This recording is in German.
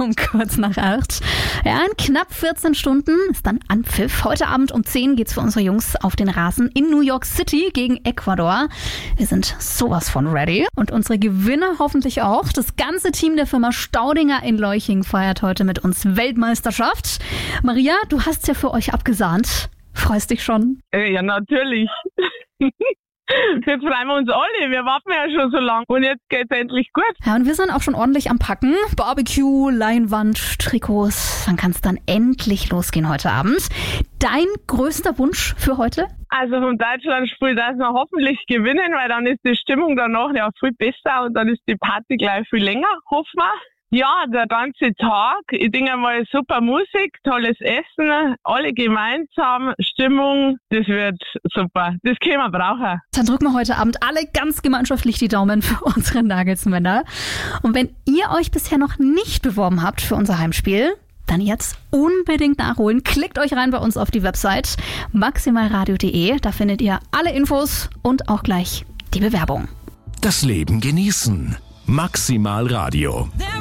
um kurz nach 8. Ja, in knapp 14 Stunden ist dann Anpfiff. Heute Abend um 10 geht's für unsere Jungs auf den Rasen in New York City gegen Ecuador. Wir sind sowas von ready. Und unsere Gewinner hoffentlich auch. Das ganze Team der Firma Staudinger in Leuching feiert heute mit uns Weltmeisterschaft. Maria, du hast ja für euch abgesahnt. Freust dich schon? Ja, natürlich. Jetzt freuen wir uns alle. Wir warten ja schon so lange. Und jetzt geht's endlich gut. Ja, und wir sind auch schon ordentlich am Packen. Barbecue, Leinwand, Trikots. Dann kann es dann endlich losgehen heute Abend. Dein größter Wunsch für heute? Also vom Deutschlandspiel, dass wir hoffentlich gewinnen, weil dann ist die Stimmung danach ja viel besser und dann ist die Party gleich viel länger, hoffen wir. Ja, der ganze Tag, ich denke mal super Musik, tolles Essen, alle gemeinsam, Stimmung, das wird super. Das können wir brauchen. Dann drücken wir heute Abend alle ganz gemeinschaftlich die Daumen für unsere Nagelsmänner. Und wenn ihr euch bisher noch nicht beworben habt für unser Heimspiel, dann jetzt unbedingt nachholen. Klickt euch rein bei uns auf die Website maximalradio.de. Da findet ihr alle Infos und auch gleich die Bewerbung. Das Leben genießen. Maximal Radio.